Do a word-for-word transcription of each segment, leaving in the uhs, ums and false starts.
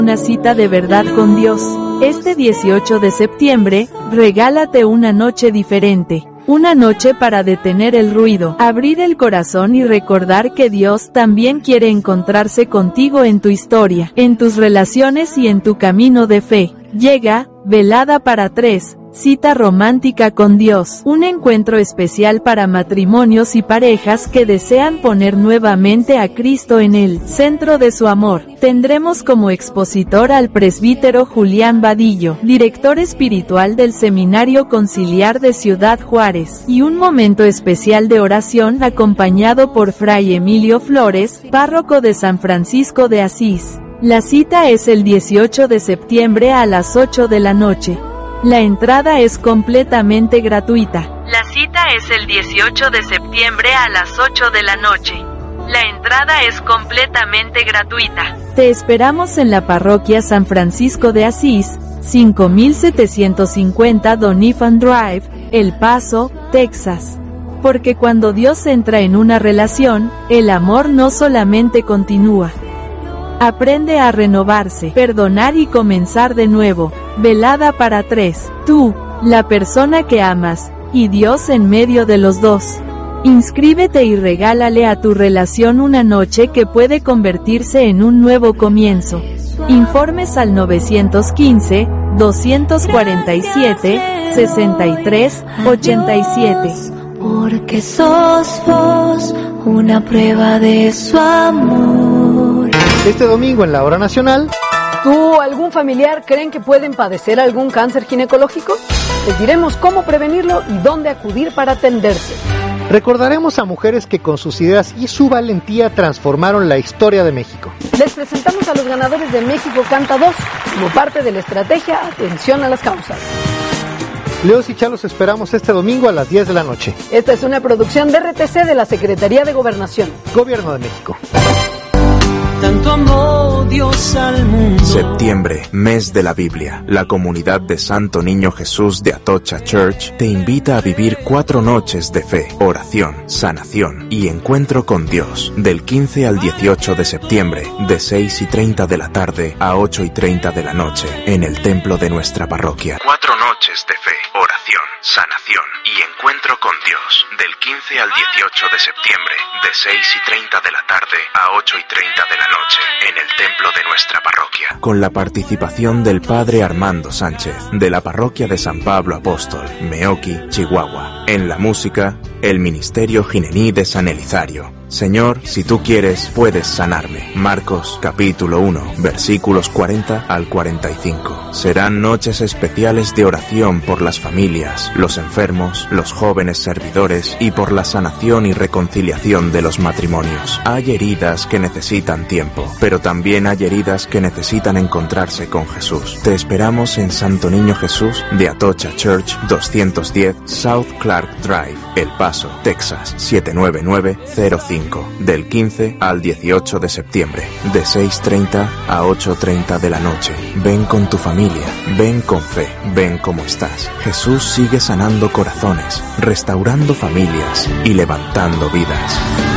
Una cita de verdad con Dios. Este dieciocho de septiembre, regálate una noche diferente. Una noche para detener el ruido, abrir el corazón y recordar que Dios también quiere encontrarse contigo en tu historia, en tus relaciones y en tu camino de fe. Llega, Velada para tres. Cita romántica con Dios, un encuentro especial para matrimonios y parejas que desean poner nuevamente a Cristo en el centro de su amor. Tendremos como expositor al presbítero Julián Vadillo, director espiritual del Seminario Conciliar de Ciudad Juárez, y un momento especial de oración acompañado por Fray Emilio Flores, párroco de San Francisco de Asís. La cita es el dieciocho de septiembre a las ocho de la noche. La entrada es completamente gratuita. La cita es el dieciocho de septiembre a las ocho de la noche. La entrada es completamente gratuita. Te esperamos en la parroquia San Francisco de Asís, cinco mil setecientos cincuenta Doniphan Drive, El Paso, Texas. Porque cuando Dios entra en una relación, el amor no solamente continúa. Aprende a renovarse, perdonar y comenzar de nuevo. Velada para tres. Tú, la persona que amas, y Dios en medio de los dos. Inscríbete y regálale a tu relación una noche que puede convertirse en un nuevo comienzo. Informes al nueve uno cinco, dos cuatro siete, seis tres ocho siete. Porque sos vos una prueba de su amor. Este domingo en la Hora Nacional. ¿Tú o algún familiar creen que pueden padecer algún cáncer ginecológico? Les diremos cómo prevenirlo y dónde acudir para atenderse. Recordaremos a mujeres que con sus ideas y su valentía transformaron la historia de México. Les presentamos a los ganadores de México Canta dos, como parte de la estrategia Atención a las Causas. Leos y Chá los esperamos este domingo a las diez de la noche. Esta es una producción de R T C de la Secretaría de Gobernación. Gobierno de México. Tanto amó Dios al mundo. Septiembre, mes de la Biblia. La comunidad de Santo Niño Jesús de Atocha Church te invita a vivir cuatro noches de fe, oración, sanación y encuentro con Dios. Del quince al dieciocho de septiembre, de seis y treinta de la tarde a ocho y treinta de la noche, en el templo de nuestra parroquia. Cuatro noches de fe, oración, sanación y encuentro con Dios. Del quince al dieciocho de septiembre, de seis y treinta de la tarde a ocho y treinta de la noche, en el templo de nuestra parroquia. Con la participación del Padre Armando Sánchez, de la parroquia de San Pablo Apóstol, Meoqui, Chihuahua. En la música, el Ministerio Ginení de San Elizario. Señor, si tú quieres, puedes sanarme. Marcos, capítulo uno, versículos cuarenta al cuarenta y cinco. Serán noches especiales de oración por las familias, los enfermos, los jóvenes servidores y por la sanación y reconciliación de los matrimonios. Hay heridas que necesitan tiempo, pero también hay heridas que necesitan encontrarse con Jesús. Te esperamos en Santo Niño Jesús de Atocha Church, doscientos diez South Clark Drive, El Paso, Texas, siete nueve nueve cero cinco. Del quince al dieciocho de septiembre, de seis treinta a ocho treinta de la noche. Ven con tu familia, ven con fe, ven como estás. Jesús sigue sanando corazones, restaurando familias y levantando vidas.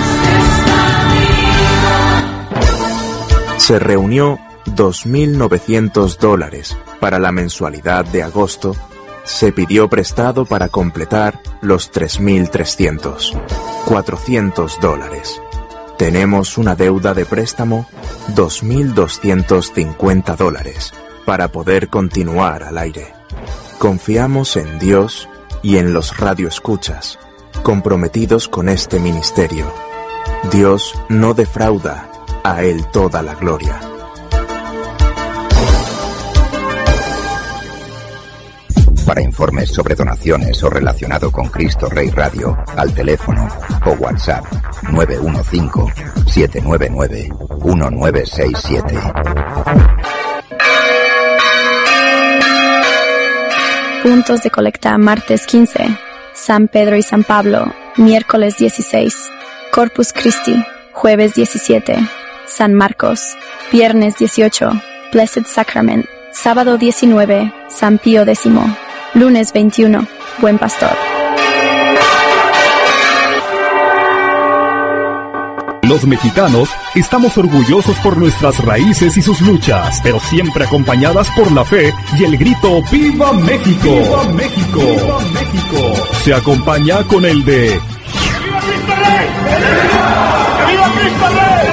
Se reunió dos mil novecientos dólares para la mensualidad de agosto. Se pidió prestado para completar los tres mil trescientos. cuatrocientos dólares. Tenemos una deuda de préstamo, dos mil doscientos cincuenta dólares, para poder continuar al aire. Confiamos en Dios y en los radioescuchas, comprometidos con este ministerio. Dios no defrauda, a Él toda la gloria. Para informes sobre donaciones o relacionado con Cristo Rey Radio, al teléfono o WhatsApp nueve uno cinco, siete nueve nueve, uno nueve seis siete. Puntos de colecta martes quince, San Pedro y San Pablo, miércoles dieciséis, Corpus Christi, jueves diecisiete, San Marcos, viernes dieciocho, Blessed Sacrament, sábado diecinueve, San Pío X, lunes veintiuno, Buen Pastor. Los mexicanos estamos orgullosos por nuestras raíces y sus luchas, pero siempre acompañadas por la fe y el grito ¡Viva México! ¡Viva México! ¡Viva México! Se acompaña con el de ¡Viva Cristo Rey! ¡Viva Cristo Rey!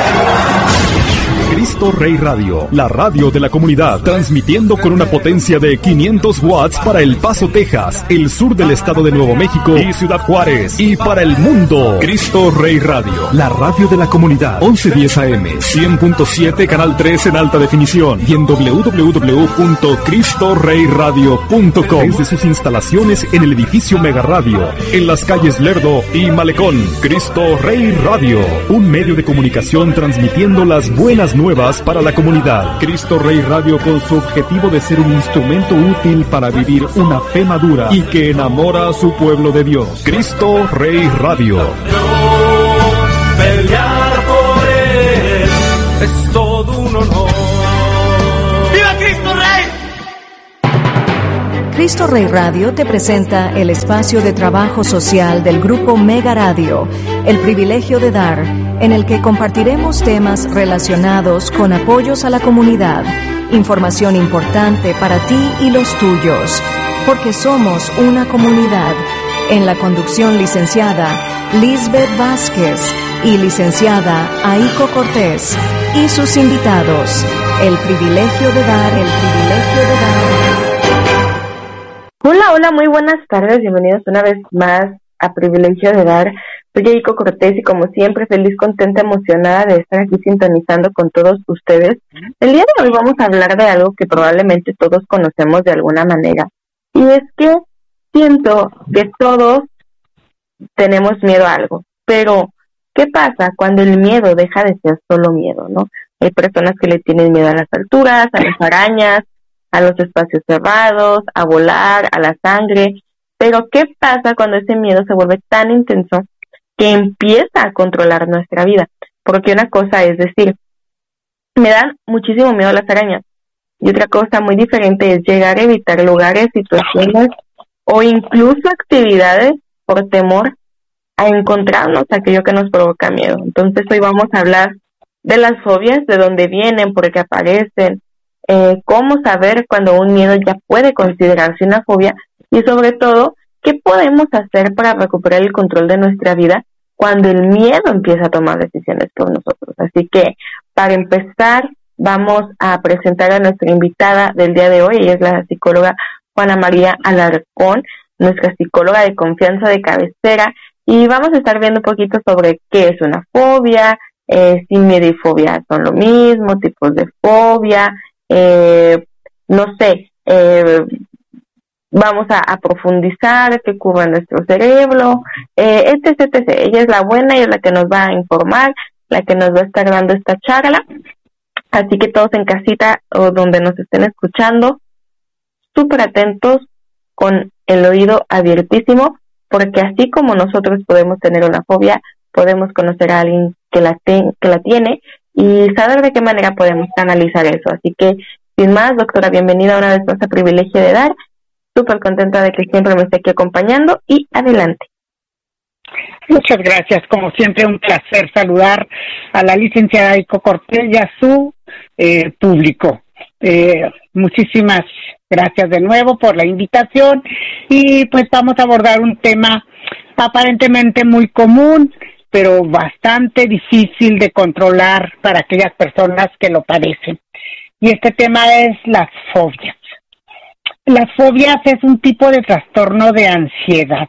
Cristo Rey Radio, la radio de la comunidad, transmitiendo con una potencia de quinientos watts para El Paso, Texas, el sur del estado de Nuevo México y Ciudad Juárez, y para el mundo. Cristo Rey Radio, la radio de la comunidad, once diez A M, cien punto siete, canal tres en alta definición, y en doble u doble u doble u punto cristo rey radio punto com, desde sus instalaciones en el edificio Mega Radio, en las calles Lerdo y Malecón. Cristo Rey Radio, un medio de comunicación transmitiendo las buenas nuevas para la comunidad. Cristo Rey Radio, con su objetivo de ser un instrumento útil para vivir una fe madura y que enamora a su pueblo de Dios. Cristo Rey Radio. Pelear por él es todo un honor. ¡Viva Cristo Rey! Cristo Rey Radio te presenta el espacio de trabajo social del Grupo Mega Radio, El Privilegio de Dar, en el que compartiremos temas relacionados con apoyos a la comunidad, información importante para ti y los tuyos, porque somos una comunidad. En la conducción, licenciada Lisbeth Vázquez y licenciada Aiko Cortés, y sus invitados, El Privilegio de Dar, El Privilegio de Dar. Hola, hola, muy buenas tardes, bienvenidos una vez más a Privilegio de Dar. Soy Aiko Cortés y como siempre feliz, contenta, emocionada de estar aquí sintonizando con todos ustedes. El día de hoy vamos a hablar de algo que probablemente todos conocemos de alguna manera, y es que siento que todos tenemos miedo a algo, pero ¿qué pasa cuando el miedo deja de ser solo miedo, no? Hay personas que le tienen miedo a las alturas, a las arañas, a los espacios cerrados, a volar, a la sangre, pero ¿qué pasa cuando ese miedo se vuelve tan intenso que empieza a controlar nuestra vida? Porque una cosa es decir, me dan muchísimo miedo las arañas, y otra cosa muy diferente es llegar a evitar lugares, situaciones o incluso actividades por temor a encontrarnos aquello que nos provoca miedo. Entonces hoy vamos a hablar de las fobias, de dónde vienen, por qué aparecen, eh, cómo saber cuando un miedo ya puede considerarse una fobia, y sobre todo, qué podemos hacer para recuperar el control de nuestra vida cuando el miedo empieza a tomar decisiones por nosotros. Así que, para empezar, vamos a presentar a nuestra invitada del día de hoy. Ella es la psicóloga Juana María Alarcón, nuestra psicóloga de confianza de cabecera, y vamos a estar viendo un poquito sobre qué es una fobia, eh, si miedo y fobia son lo mismo, tipos de fobia, eh, no sé, eh, vamos a, a profundizar qué ocurre en nuestro cerebro, eh, etc, etcétera. Ella es la buena y es la que nos va a informar, la que nos va a estar dando esta charla. Así que todos en casita o donde nos estén escuchando, súper atentos, con el oído abiertísimo, porque así como nosotros podemos tener una fobia, podemos conocer a alguien que la, te- que la tiene y saber de qué manera podemos canalizar eso. Así que, sin más, doctora, bienvenida una vez más a Privilegio de Dar. Súper contenta de que siempre me esté aquí acompañando, y adelante. Muchas gracias, como siempre un placer saludar a la licenciada Aiko Cortés y a su eh, público. Eh, muchísimas gracias de nuevo por la invitación, y pues vamos a abordar un tema aparentemente muy común, pero bastante difícil de controlar para aquellas personas que lo padecen. Y este tema es las fobias. Las fobias es un tipo de trastorno de ansiedad.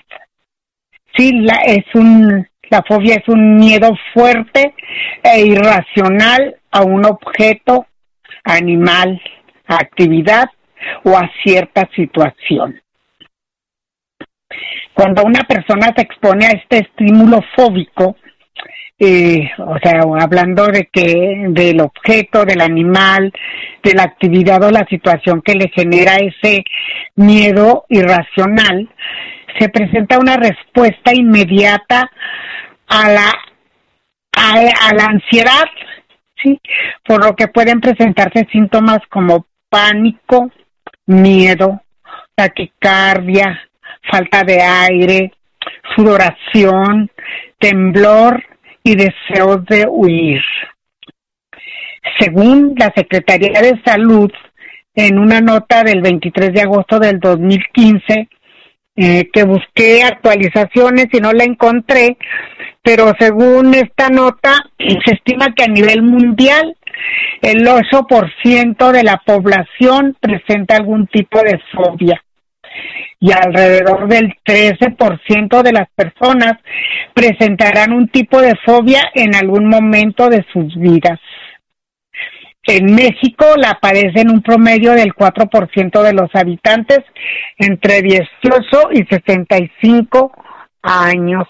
Sí, la, es un, la fobia es un miedo fuerte e irracional a un objeto, animal, actividad o a cierta situación. Cuando una persona se expone a este estímulo fóbico, eh, o sea, hablando de que del objeto, del animal, de la actividad o la situación que le genera ese miedo irracional, se presenta una respuesta inmediata a la a, a la ansiedad, ¿sí? Por lo que pueden presentarse síntomas como pánico, miedo, taquicardia, falta de aire, sudoración, temblor y deseos de huir. Según la Secretaría de Salud, en una nota del veintitrés de agosto del dos mil quince, eh, que busqué actualizaciones y no la encontré, pero según esta nota, se estima que a nivel mundial el ocho por ciento de la población presenta algún tipo de fobia y alrededor del trece por ciento de las personas presentarán un tipo de fobia en algún momento de sus vidas. En México la padecen un promedio del cuatro por ciento de los habitantes entre dieciocho y sesenta y cinco años.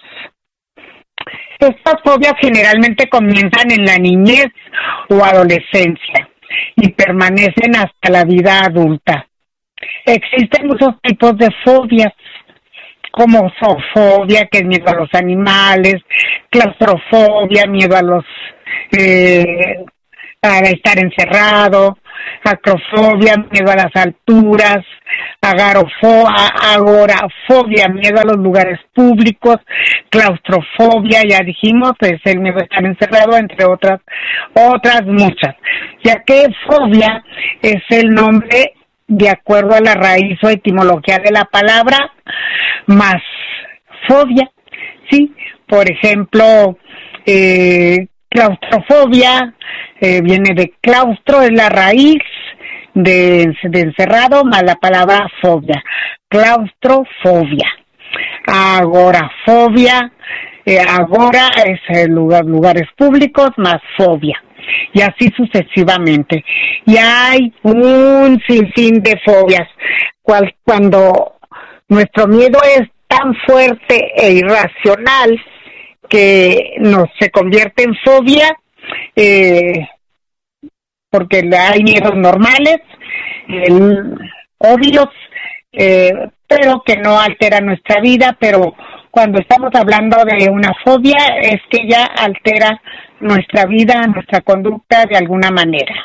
Estas fobias generalmente comienzan en la niñez o adolescencia y permanecen hasta la vida adulta. Existen muchos tipos de fobias, como zoofobia, que es miedo a los animales, claustrofobia, miedo a los eh, a estar encerrado, acrofobia, miedo a las alturas, agarofobia, agorafobia, miedo a los lugares públicos, claustrofobia, ya dijimos, es el miedo a estar encerrado, entre otras, otras muchas, ya que fobia es el nombre de acuerdo a la raíz o etimología de la palabra, más fobia, ¿sí? Por ejemplo, eh, claustrofobia eh, viene de claustro, es la raíz de, de encerrado, más la palabra fobia, claustrofobia. Agorafobia, eh, agora es el lugar, lugares públicos, más fobia, y así sucesivamente. Y hay un sinfín de fobias, cual, cuando nuestro miedo es tan fuerte e irracional que nos se convierte en fobia, eh, porque hay miedos normales, eh, obvios, eh, pero que no alteran nuestra vida, pero cuando estamos hablando de una fobia es que ya altera nuestra vida, nuestra conducta de alguna manera.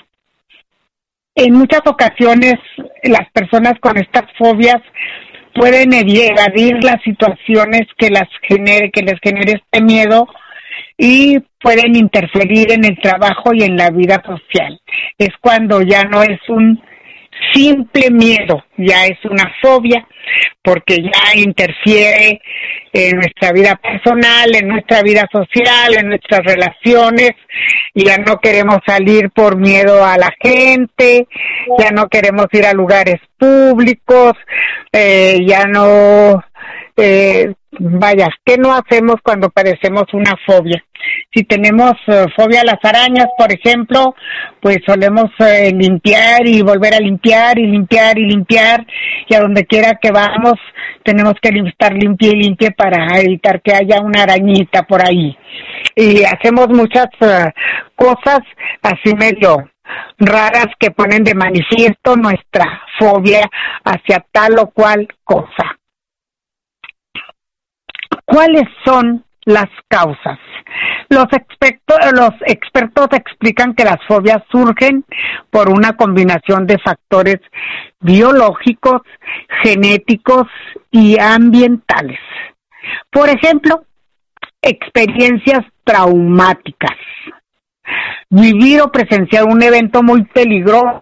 En muchas ocasiones las personas con estas fobias pueden evadir las situaciones que las genere, que les genere este miedo, y pueden interferir en el trabajo y en la vida social. Es cuando ya no es un simple miedo, ya es una fobia, porque ya interfiere en nuestra vida personal, en nuestra vida social, en nuestras relaciones, y ya no queremos salir por miedo a la gente, ya no queremos ir a lugares públicos, eh, ya no, eh, vaya, ¿qué no hacemos cuando padecemos una fobia? Si tenemos uh, fobia a las arañas, por ejemplo, pues solemos uh, limpiar y volver a limpiar y limpiar y limpiar, y a donde quiera que vamos tenemos que estar limpie y limpie para evitar que haya una arañita por ahí. Y hacemos muchas uh, cosas así medio raras que ponen de manifiesto nuestra fobia hacia tal o cual cosa. ¿Cuáles son las causas? Los expertos, los expertos explican que las fobias surgen por una combinación de factores biológicos, genéticos y ambientales. Por ejemplo, experiencias traumáticas. Vivir o presenciar un evento muy peligroso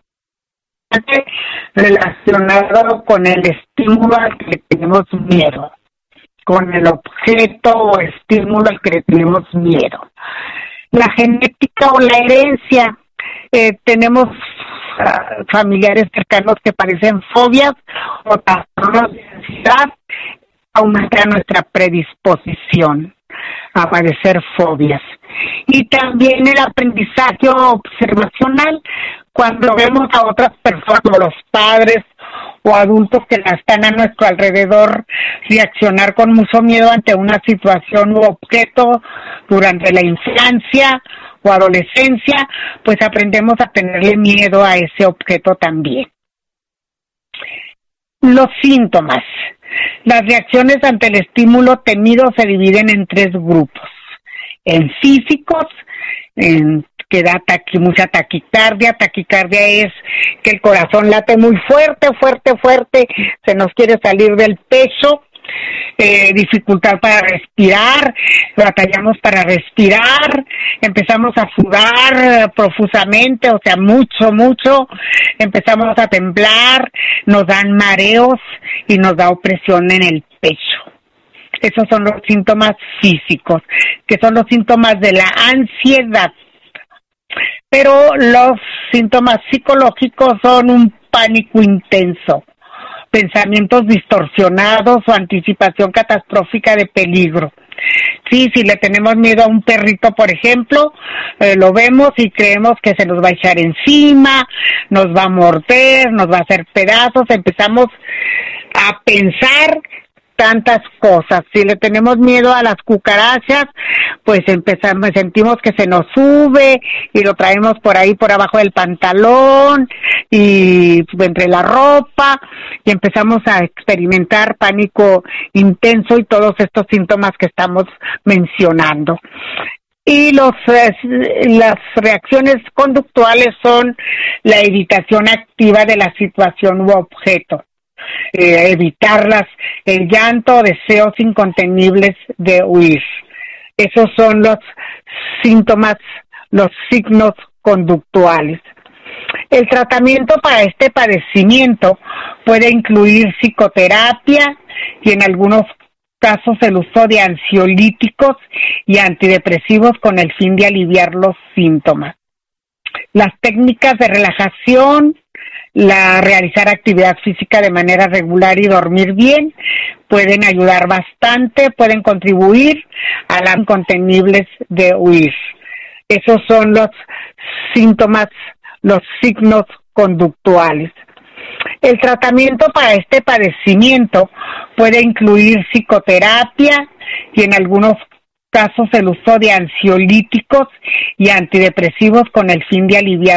relacionado con el estímulo al que le tenemos miedo, con el objeto o estímulo al que le tenemos miedo. La genética o la herencia, eh, tenemos uh, familiares cercanos que padecen fobias o trastornos de ansiedad, aumenta nuestra predisposición a padecer fobias. Y también el aprendizaje observacional, cuando vemos a otras personas, como los padres o adultos que están a nuestro alrededor, reaccionar con mucho miedo ante una situación u objeto durante la infancia o adolescencia, pues aprendemos a tenerle miedo a ese objeto también. Los síntomas. Las reacciones ante el estímulo temido se dividen en tres grupos. En físicos, en que da taqui, mucha taquicardia. Taquicardia es que el corazón late muy fuerte, fuerte, fuerte, se nos quiere salir del pecho eh, dificultad para respirar, batallamos para respirar, empezamos a sudar profusamente, o sea, mucho, mucho, empezamos a temblar, nos dan mareos y nos da opresión en el pecho. Esos son los síntomas físicos, que son los síntomas de la ansiedad. Pero los síntomas psicológicos son un pánico intenso, pensamientos distorsionados o anticipación catastrófica de peligro. Sí, si le tenemos miedo a un perrito, por ejemplo, eh, lo vemos y creemos que se nos va a echar encima, nos va a morder, nos va a hacer pedazos, empezamos a pensar tantas cosas. Si le tenemos miedo a las cucarachas, pues empezamos, sentimos que se nos sube y lo traemos por ahí por abajo del pantalón y entre la ropa y empezamos a experimentar pánico intenso y todos estos síntomas que estamos mencionando. Y los eh, las reacciones conductuales son la evitación activa de la situación u objeto. Eh, evitarlas, el llanto, deseos incontenibles de huir. Esos son los síntomas, los signos conductuales. El tratamiento para este padecimiento puede incluir psicoterapia y en algunos casos el uso de ansiolíticos y antidepresivos con el fin de aliviar los síntomas. Las técnicas de relajación, la realizar actividad física de manera regular y dormir bien pueden ayudar bastante, pueden contribuir a las incontenibles de huir. Esos son los síntomas, los signos conductuales. El tratamiento para este padecimiento puede incluir psicoterapia y en algunos casos el uso de ansiolíticos y antidepresivos con el fin de aliviar